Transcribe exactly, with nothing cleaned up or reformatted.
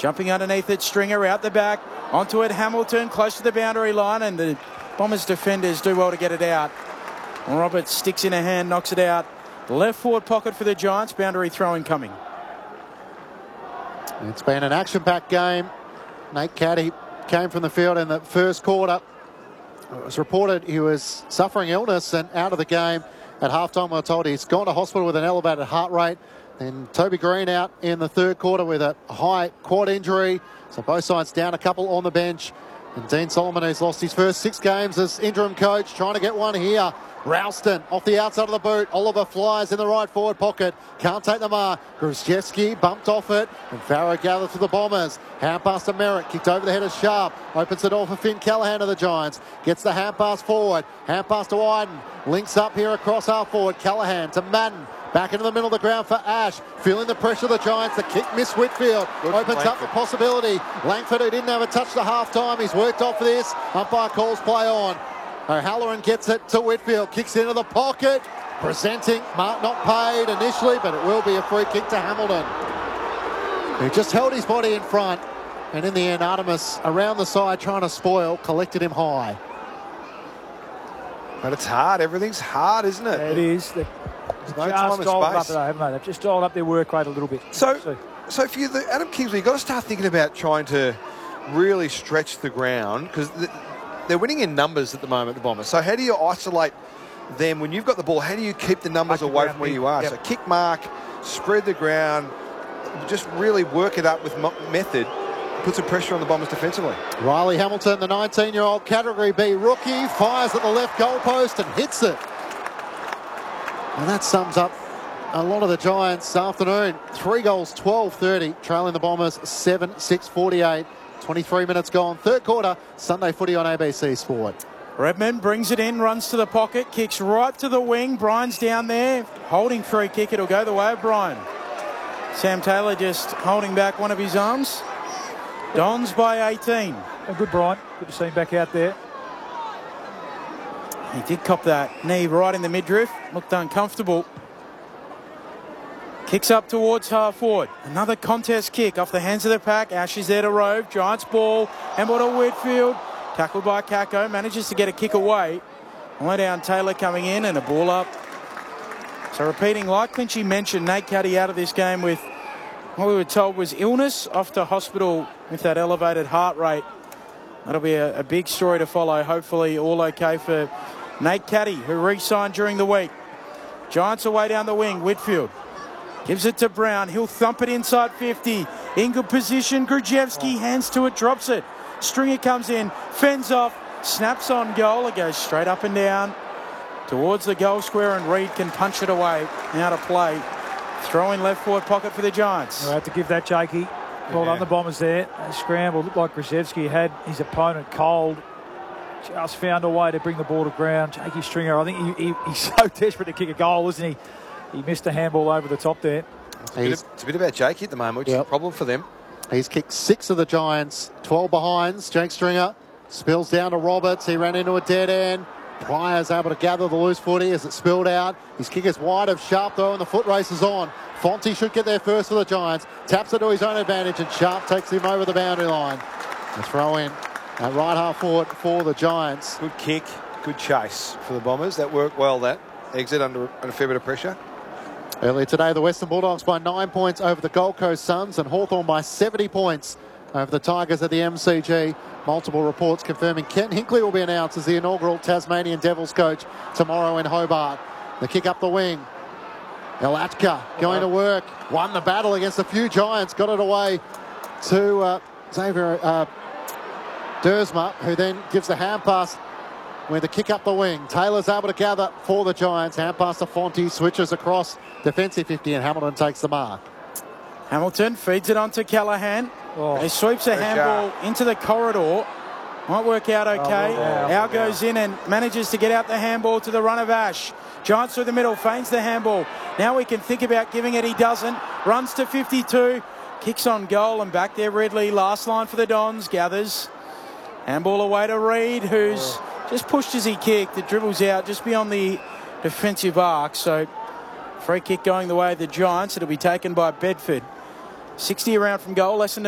Jumping underneath it, Stringer out the back. Onto it, Hamilton, close to the boundary line, and the Bombers defenders do well to get it out. Roberts sticks in a hand, knocks it out. Left forward pocket for the Giants, boundary throw incoming. It's been an action-packed game. Nate Caddy came from the field in the first quarter. It was reported he was suffering illness and out of the game at halftime. We were told he's gone to hospital with an elevated heart rate. And Toby Green out in the third quarter with a high quad injury. So both sides down a couple on the bench. And Dean Solomon, who's lost his first six games as interim coach, trying to get one here. Ralston off the outside of the boot. Oliver flies in the right forward pocket. Can't take the mark. Grzyzewski bumped off it. And Farrow gathered for the Bombers. Hand pass to Merritt. Kicked over the head of Sharp. Opens the door for Finn Callaghan of the Giants. Gets the hand pass forward. Hand pass to Wyden. Links up here across half forward. Callaghan to Madden. Back into the middle of the ground for Ash. Feeling the pressure of the Giants. The kick missed Whitfield. Good Opens up the possibility. Langford, who didn't have a touch to half time. He's worked off for this. Umpire calls play on. O'Halloran gets it to Whitfield. Kicks into the pocket. Presenting. Mark not paid initially, but it will be a free kick to Hamilton, who just held his body in front. And in the end, Artemis around the side trying to spoil, collected him high. But it's hard. Everything's hard, isn't it? It is. They've There's no time and space. Up space. it, haven't they? They've just dialed up their work rate a little bit. So, so, so for you, the Adam Kingsley, you've got to start thinking about trying to really stretch the ground, because the, they're winning in numbers at the moment, the Bombers. So how do you isolate them when you've got the ball? How do you keep the numbers Mark away the from where big. you are? Yep. So kick mark, spread the ground, just really work it up with method, put some pressure on the Bombers defensively. Riley Hamilton, the nineteen-year-old Category B rookie, fires at the left goalpost and hits it. And that sums up a lot of the Giants this afternoon. Three goals, twelve thirty, trailing the Bombers seven six forty-eight. twenty-three minutes gone. Third quarter, Sunday footy on A B C Sport. Redmond brings it in, runs to the pocket, kicks right to the wing. Brian's down there, holding free kick. It'll go the way of Brian. Sam Taylor just holding back one of his arms. Dons by eighteen. A good Brian. Good to see him back out there. He did cop that knee right in the midriff. Looked uncomfortable. Kicks up towards half forward. Another contest kick off the hands of the pack. Ash is there to rove. Giants ball. Handball to Whitfield. Tackled by Kako. Manages to get a kick away. Let down Taylor coming in and a ball up. So repeating, like Clinchy mentioned, Nate Caddy out of this game with what we were told was illness, off to hospital with that elevated heart rate. That'll be a, a big story to follow. Hopefully all okay for Nate Caddy, who re-signed during the week. Giants away down the wing. Whitfield gives it to Brown. He'll thump it inside fifty. In good position. Grzyzewski hands to it, drops it. Stringer comes in, fends off, snaps on goal. It goes straight up and down towards the goal square, and Reid can punch it away. Out of play. Throw in left forward pocket for the Giants. We'll have to give that Jakey. Well done, the Bombers there. They scrambled. Looked like Grzyzewski had his opponent cold. Just found a way to bring the ball to ground. Jakey Stringer, I think he, he, he's so desperate to kick a goal, isn't he? He missed a handball over the top there. It's a, bit, of, it's a bit about Jakey at the moment, which yep. is a problem for them. He's kicked six of the Giants, twelve behinds. Jake Stringer spills down to Roberts. He ran into a dead end. Pryor's able to gather the loose footy as it spilled out. His kick is wide of Sharp though, and the foot race is on. Fonte should get there first for the Giants. Taps it to his own advantage, and Sharp takes him over the boundary line. A throw in at right half forward for the Giants. Good kick, good chase for the Bombers. That worked well, that exit under, under a fair bit of pressure. Earlier today, the Western Bulldogs by nine points over the Gold Coast Suns, and Hawthorn by seventy points over the Tigers at the M C G. Multiple reports confirming Ken Hinkley will be announced as the inaugural Tasmanian Devils coach tomorrow in Hobart. The kick up the wing. Elatka going to work. Won the battle against a few Giants. Got it away to uh, Xavier uh, Dersma, who then gives the hand pass with a kick up the wing. Taylor's able to gather for the Giants. Hand pass to Fonte. Switches across defensive fifty, and Hamilton takes the mark. Hamilton feeds it onto Callaghan. Oh, he sweeps a handball into the corridor. Might work out okay. Oh, Al goes in and manages to get out the handball to the run of Ash. Giants through the middle, feigns the handball. Now we can think about giving it. He doesn't. Runs to fifty-two. Kicks on goal, and back there Ridley. Last line for the Dons. Gathers. Handball away to Reid, who's oh. just pushed as he kicked. It dribbles out just beyond the defensive arc. So free kick going the way of the Giants. It'll be taken by Bedford. sixty around from goal, less than